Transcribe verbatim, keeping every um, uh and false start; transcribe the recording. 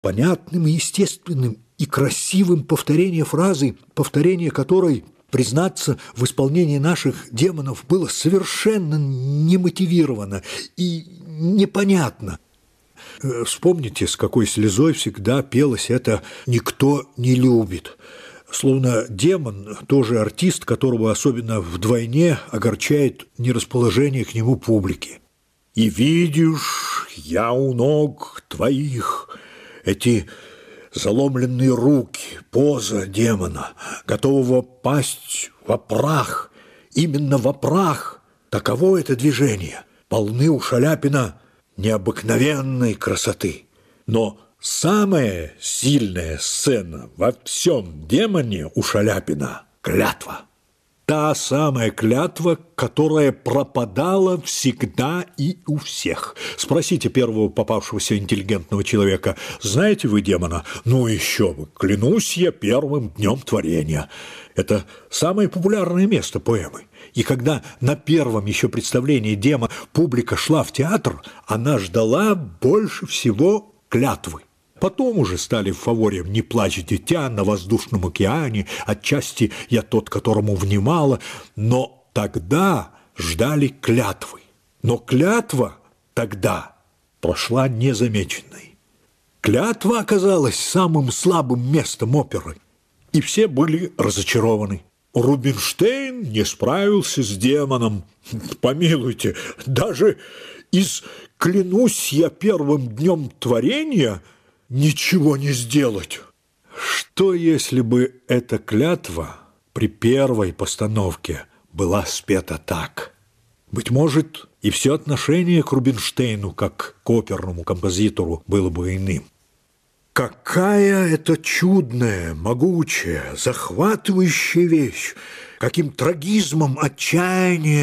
понятным и естественным и красивым повторение фразы, повторение которой, признаться, в исполнении наших демонов было совершенно немотивировано и непонятно. Вспомните, с какой слезой всегда пелось это «никто не любит». Словно демон, тоже артист, которого особенно вдвойне огорчает нерасположение к нему публики. «И видишь, я у ног твоих эти заломленные руки, поза демона, готового пасть во прах, именно во прах. Таково это движение, полны у Шаляпина необыкновенной красоты. Но самая сильная сцена во всем демоне у Шаляпина – клятва. Та самая клятва, которая пропадала всегда и у всех. Спросите первого попавшегося интеллигентного человека: знаете вы демона? Ну еще бы, клянусь я первым днем творения. Это самое популярное место поэмы. И когда на первом еще представлении демона публика шла в театр, она ждала больше всего клятвы. Потом уже стали в фаворе «Не плачь, дитя», «На воздушном океане», отчасти «Я тот, которому внимала», но тогда ждали клятвы. Но клятва тогда прошла незамеченной. Клятва оказалась самым слабым местом оперы, и все были разочарованы. Рубинштейн не справился с демоном. Помилуйте, даже из «Клянусь я первым днем творения» ничего не сделать. Что, если бы эта клятва при первой постановке была спета так? Быть может, и все отношение к Рубинштейну, как к оперному композитору, было бы иным. Какая это чудная, могучая, захватывающая вещь, каким трагизмом, отчаянием